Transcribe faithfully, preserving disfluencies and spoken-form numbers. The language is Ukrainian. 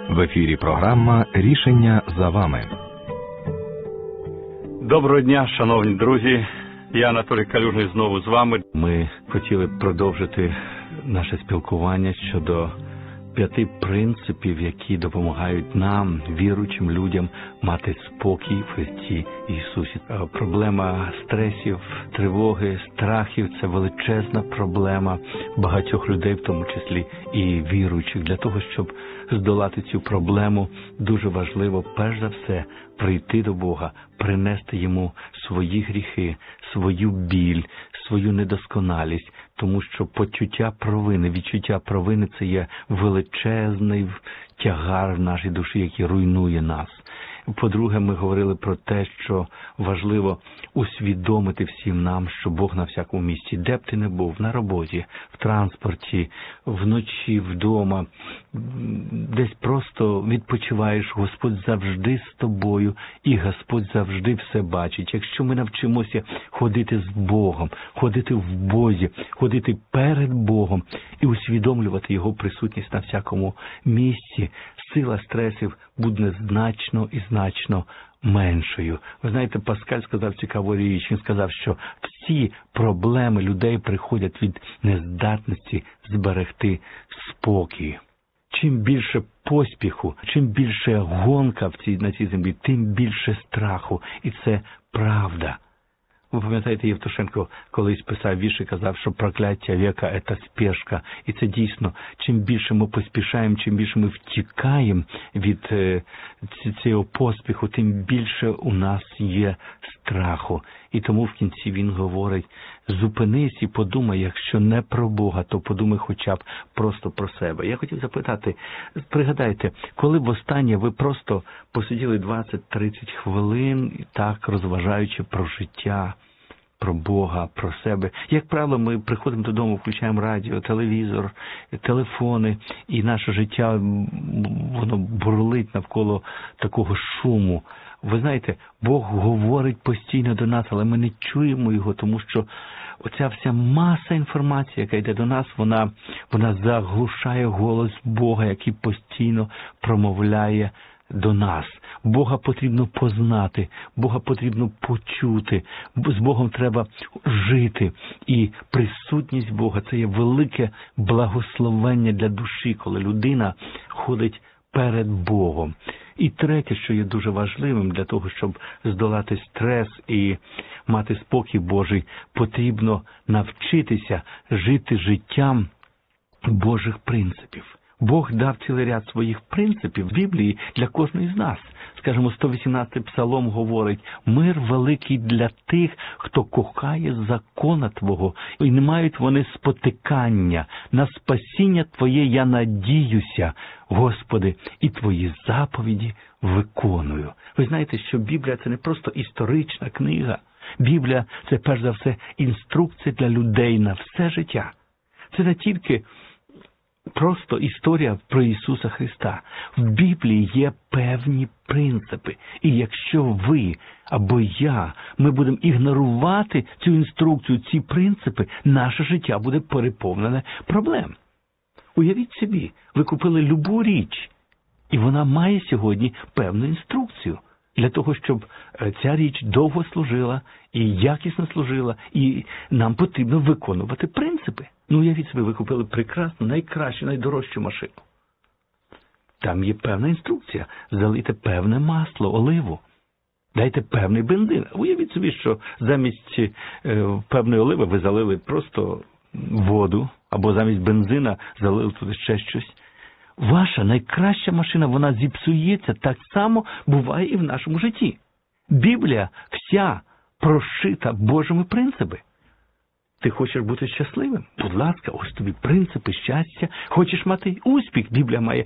В ефірі програма «Рішення за вами». Доброго дня, шановні друзі. Я Анатолій Калюжний знову з вами. Ми хотіли продовжити наше спілкування щодо п'яти принципів, які допомагають нам, віруючим людям, мати спокій в Христі Ісусі. Проблема стресів, тривоги, страхів – це величезна проблема багатьох людей, в тому числі і віруючих. Для того, щоб здолати цю проблему, дуже важливо, перш за все, прийти до Бога, принести Йому свої гріхи, свою біль, свою недосконалість, тому що почуття провини, відчуття провини – це є величезний тягар в нашій душі, який руйнує нас. По-друге, ми говорили про те, що важливо усвідомити всім нам, що Бог на всякому місці, де б ти не був, на роботі, в транспорті, вночі, вдома, десь просто відпочиваєш, Господь завжди з тобою, і Господь завжди все бачить. Якщо ми навчимося ходити з Богом, ходити в Бозі, ходити перед Богом і усвідомлювати Його присутність на всякому місці, сила стресів буде значно і значно меншою. Ви знаєте, Паскаль сказав цікаву річ. Він сказав, що всі проблеми людей приходять від нездатності зберегти спокій. Чим більше поспіху, чим більше гонка в цій, на цій землі, тим більше страху. І це правда. Ви пам'ятаєте, Євтушенко колись писав вірш і казав, що прокляття віка – це спешка. І це дійсно, чим більше ми поспішаємо, чим більше ми втікаємо від е, цього поспіху, тим більше у нас є страху. І тому в кінці він говорить, зупинись і подумай, якщо не про Бога, то подумай хоча б просто про себе. Я хотів запитати, пригадайте, коли востаннє ви просто посиділи двадцять-тридцять хвилин, і так розважаючи про життя, про Бога, про себе. Як правило, ми приходимо додому, включаємо радіо, телевізор, телефони, і наше життя, воно бурлить навколо такого шуму. Ви знаєте, Бог говорить постійно до нас, але ми не чуємо Його, тому що оця вся маса інформації, яка йде до нас, вона, вона заглушає голос Бога, який постійно промовляє до нас. Бога потрібно познати, Бога потрібно почути, з Богом треба жити. І присутність Бога – це є велике благословення для душі, коли людина ходить перед Богом. І третє, що є дуже важливим для того, щоб здолати стрес і мати спокій Божий, потрібно навчитися жити життям Божих принципів. Бог дав цілий ряд своїх принципів в Біблії для кожної з нас. Скажімо, сто вісімнадцятий псалом говорить, «Мир великий для тих, хто кохає закона Твого, і не мають вони спотикання. На спасіння Твоє я надіюся, Господи, і Твої заповіді виконую». Ви знаєте, що Біблія – це не просто історична книга. Біблія – це, перш за все, інструкція для людей на все життя. Це не тільки просто історія про Ісуса Христа. В Біблії є певні принципи. І якщо ви або я, ми будемо ігнорувати цю інструкцію, ці принципи, наше життя буде переповнене проблем. Уявіть собі, ви купили любу річ, і вона має сьогодні певну інструкцію для того, щоб ця річ довго служила і якісно служила, і нам потрібно виконувати принципи. Ну, уявіть собі, ви купили прекрасну, найкращу, найдорожчу машину. Там є певна інструкція. Залийте певне масло, оливу. Дайте певний бензин. Уявіть собі, що замість е, певної оливи ви залили просто воду, або замість бензина залили туди ще щось. Ваша найкраща машина, вона зіпсується, так само буває і в нашому житті. Біблія вся прошита Божими принципами. Ти хочеш бути щасливим? Будь ласка, ось тобі принципи щастя. Хочеш мати успіх? Біблія має